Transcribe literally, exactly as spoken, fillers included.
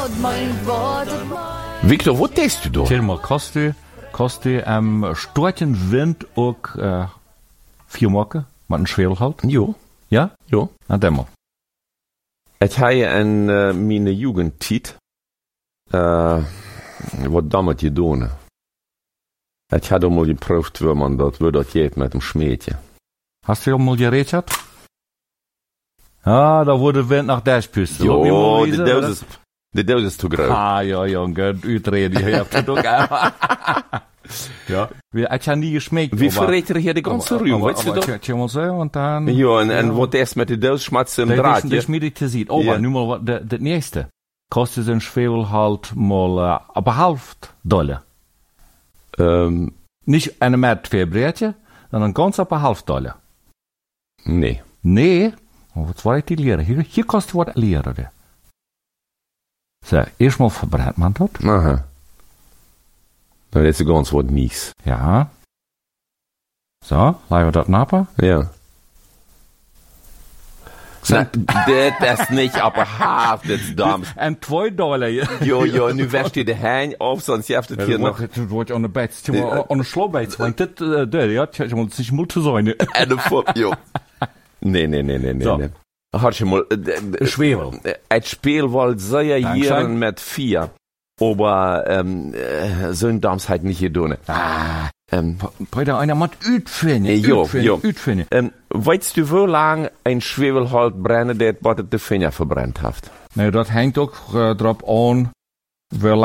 Victor, wat test u dan? Helemaal kost u, kost u um, storten wind ook uh, vier mokken, met een schweelhout? Jo. Ja? Jo. Nou, demo. Het hij in uh, mijn jugendtijd uh, wat dammet je doen. Het had allemaal geproefd waar man dat, waar dat je hebt met een smeetje. Hast du allemaal gereed gehad? Ah, da wurde wind nach der Spüste. Jo, de doos is, de doos is te groot. Ah, ja, jongen, uitreden. Je hebt het ook. Ja. Ik heb niet gesmeekt. Wie verreed er hier de ganze ruim, weet je dat? Ik heb wel zeggen, want dan... Ja, en, en wat eerst met de doos schmatsen een draadje. Dat is midden te zien. Oh, maar nu maar wat, de, de eerste. Kostet een schwevelhalt mal uh, op een half dollar. Um, Niet een met twee breedje, dan een gans op een half dollar. Nee. Nee? Oh, wat wil ik die leren? Hier, hier kost wat leren. Zo, eerst maar verbrandt man dat. Aha. Nou, dat is gans wat niets. Ja. Zo, laten we dat nappen. Ja. Nou, dit is niet op een half, dit dames. En twee dollar. Jo, jo, nu west je de hein op, soms je hebt het hier nog. Het wordt aan de bed, aan de slobbeid. Want dit, ja, het is moeten zijn. En de fop, jo. Nee, nee, nee, nee, nee. Had je mal, Schwebel. Het speel wel sehr hier met vier. Aber ähm, so damals halt nicht gedaan. Ah, ähm, bei der einer muss uitvinden, jo, uitvinden, jo. uitvinden. Ähm, weißt du, wie lang ein Schwefelholz brennen, dat wat het de vinger verbrannt heeft? Nee, dat hangt ook uh, erop aan, wie